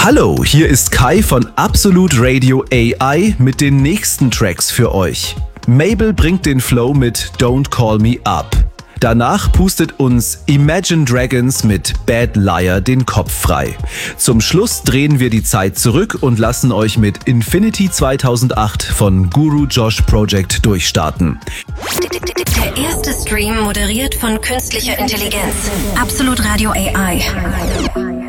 Hallo, hier ist Kai von Absolute Radio AI mit den nächsten Tracks für euch. Mabel bringt den Flow mit Don't Call Me Up. Danach pustet uns Imagine Dragons mit Bad Liar den Kopf frei. Zum Schluss drehen wir die Zeit zurück und lassen euch mit Infinity 2008 von Guru Josh Project durchstarten. Der erste Stream moderiert von künstlicher Intelligenz. Absolute Radio AI.